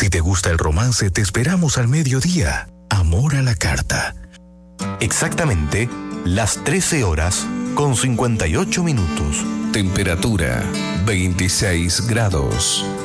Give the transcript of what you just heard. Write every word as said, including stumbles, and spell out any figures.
Si te gusta el romance, te esperamos al mediodía. Amor a la carta. Exactamente las trece horas con cincuenta y ocho minutos. Temperatura veintiséis grados.